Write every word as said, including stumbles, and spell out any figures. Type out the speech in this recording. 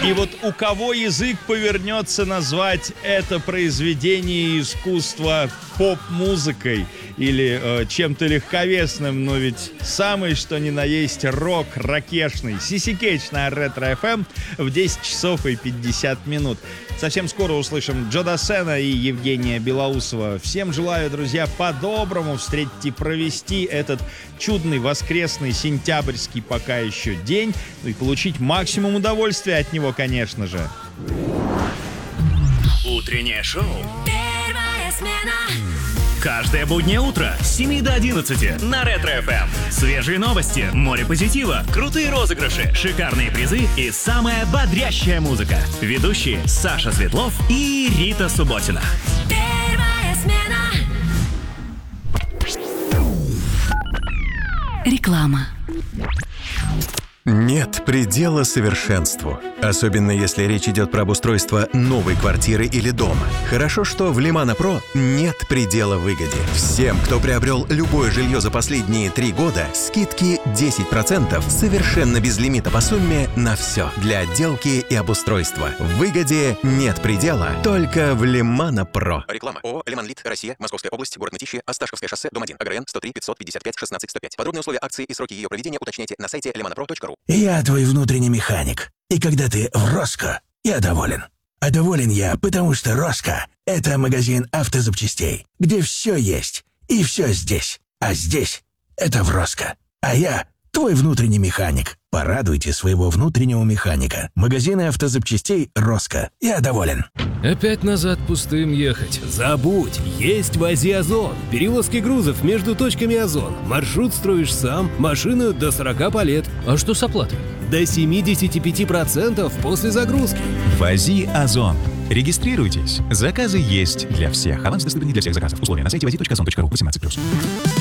И вот у кого язык повернется назвать это произведение искусства поп-музыкой или э, чем-то легковесным, но ведь самый что ни на есть рок ракешный. си си Кетч на Ретро эф эм в десять часов и пятьдесят минут. Совсем скоро услышим Джо Дассена и Евгения Белоусова. Всем желаю, друзья, по-доброму встретить и провести этот чудный воскресный сентябрьский пока еще день, ну и получить максимум удовольствия от него, конечно же. Утреннее шоу. Первая смена. Каждое буднее утро с семи до одиннадцати на Ретро эф эм. Свежие новости, море позитива, крутые розыгрыши, шикарные призы и самая бодрящая музыка. Ведущие Саша Светлов и Рита Субботина. Первая смена. Реклама. Нет предела совершенству, особенно если речь идет про обустройство новой квартиры или дома. Хорошо, что в Лимано Про нет предела выгоде. Всем, кто приобрел любое жилье за последние три года, скидки десять процентов совершенно без лимита по сумме на все для отделки и обустройства. В выгоде нет предела, только в Лимано Про. Реклама. ООО «Лиманлит», Россия, Московская область, город Мытищи, Осташковское шоссе, дом один, АГРН сто три пятьсот пятьдесят пять шестнадцать сто пять. Подробные условия акции и сроки ее проведения уточняйте на сайте лиманопро точка ру. Я твой внутренний механик. И когда ты в Роско, я доволен. А доволен я, потому что Роско — это магазин автозапчастей, где все есть и все здесь. А здесь — это в Роско. А я твой внутренний механик. Порадуйте своего внутреннего механика. Магазины автозапчастей Роско. Я доволен. Опять назад пустым ехать. Забудь, есть в Азии Озон. Перевозки грузов между точками Озон. Маршрут строишь сам, машину до сорока палет. А что с оплатой? До семьдесят пять процентов после загрузки. В Азии Озон. Регистрируйтесь. Заказы есть для всех. Аванс доступен не для всех заказов. Условия на сайте вази точка озон точка ру. восемнадцать плюс.